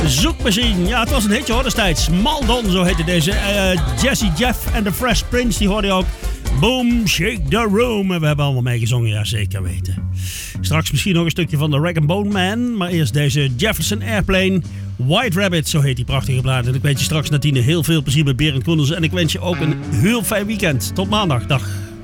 Zoekmachine. Ja, het was een hitje hoor destijds. Maldon, zo heette deze. Jazzy Jeff en The Fresh Prince, die hoorde je ook. Boom, shake the room. En we hebben allemaal meegezongen, ja zeker weten. Straks misschien nog een stukje van The Rag & Bone Man. Maar eerst deze Jefferson Airplane. White Rabbit, zo heet die prachtige plaat. En ik wens je straks na 10 heel veel plezier met Berend Koenders. En ik wens je ook een heel fijn weekend. Tot maandag. Dag.